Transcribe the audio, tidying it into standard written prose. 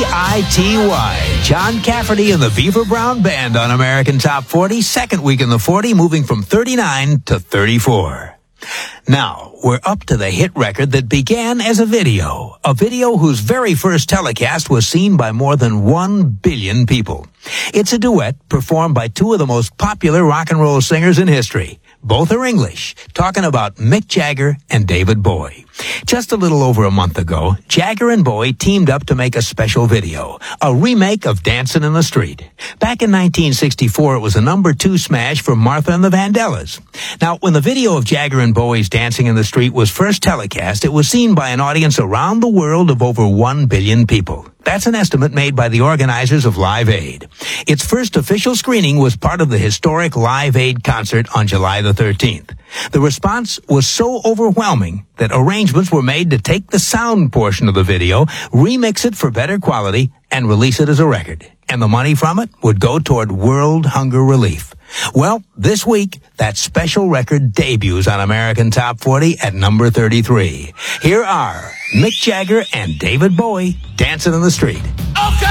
K-I-T-Y. John Cafferty and the Beaver Brown Band on American Top 40. Second week in the 40, moving from 39 to 34. Now, we're up to the hit record that began as a video whose very first telecast was seen by more than 1 billion people. It's a duet performed by two of the most popular rock and roll singers in history. Both are English, talking about Mick Jagger and David Bowie. Just a little over a month ago, Jagger and Bowie teamed up to make a special video, a remake of Dancin' in the Street. Back in 1964, it was a number 2 smash for Martha and the Vandellas. Now, when the video of Jagger and Bowie's Dancing in the Street was first telecast, it was seen by an audience around the world of over 1 billion people. That's an estimate made by the organizers of Live Aid. Its first official screening was part of the historic Live Aid concert on July the 13th. The response was so overwhelming that arrangements were made to take the sound portion of the video, remix it for better quality, and release it as a record. And the money from it would go toward world hunger relief. Well, this week, that special record debuts on American Top 40 at number 33. Here are Mick Jagger and David Bowie, Dancing in the Street. Okay.